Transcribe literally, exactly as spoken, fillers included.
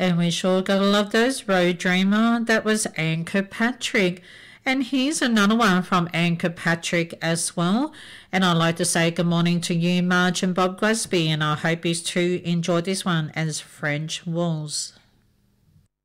And we sure gotta love those Road Dreamer. That was Anne Kirkpatrick. And here's another one from Anne Kirkpatrick as well. And I'd like to say good morning to you, Marge and Bob Glasby, and I hope you too enjoyed this one as French Waltz.